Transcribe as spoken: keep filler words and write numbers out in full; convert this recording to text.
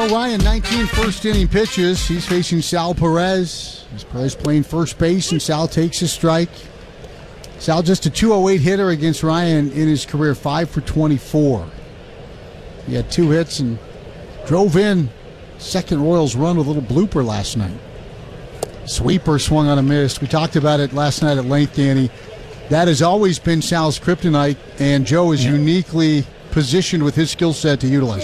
Ryan, nineteen first inning pitches. He's facing Sal Perez. As Perez playing first base, and Sal takes his strike. Sal just a two oh eight hitter against Ryan in his career, five for twenty-four. He had two hits and drove in second Royals run with a little blooper last night. Sweeper swung on a miss. We talked about it last night at length, Danny. That has always been Sal's kryptonite, and Joe is yeah. uniquely positioned with his skill set to utilize.